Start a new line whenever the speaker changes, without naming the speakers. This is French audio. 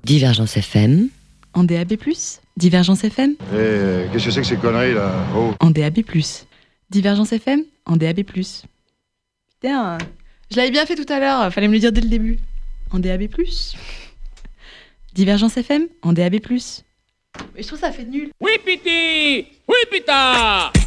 Divergence FM.
En DAB+, Divergence FM.
Qu'est-ce que c'est que ces conneries là? Oh.
En DAB+, Divergence FM. En DAB+. Putain, je l'avais bien fait tout à l'heure, fallait me le dire dès le début. En DAB+. Divergence FM. En DAB+. Mais je trouve ça fait nul.
Oui, piti! Oui, pita!